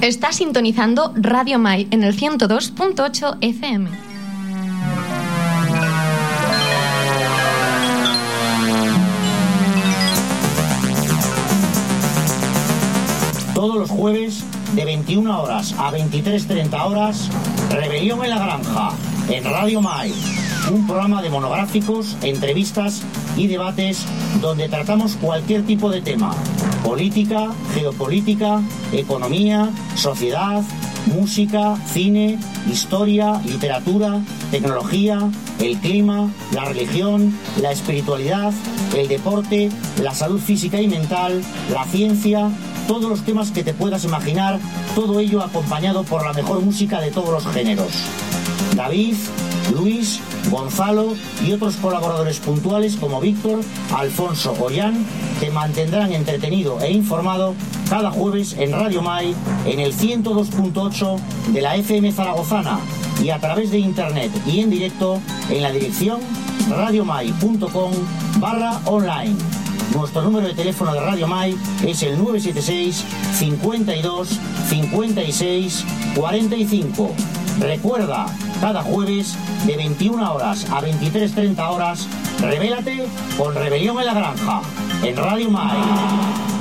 Está sintonizando Radio Mai en el 102.8 FM. Todos los jueves de 21 horas a 23:30 horas, Rebelión en la Granja, en Radio Mai. Un programa de monográficos, entrevistas y debates donde tratamos cualquier tipo de tema: política, geopolítica, economía, sociedad, música, cine, historia, literatura, tecnología, el clima, la religión, la espiritualidad, el deporte, la salud física y mental, la ciencia, todos los temas que te puedas imaginar, todo ello acompañado por la mejor música de todos los géneros. David, Luis, Gonzalo y otros colaboradores puntuales como Víctor, Alfonso o Jan te mantendrán entretenido e informado cada jueves en Radio Mai en el 102.8 de la FM zaragozana y a través de internet y en directo en la dirección radiomai.com/online. Nuestro número de teléfono de Radio Mai es el 976 52 56 45. Recuerda, cada jueves de 21 horas a 23:30 horas, rebélate con Rebelión en la Granja, en Radio Mai.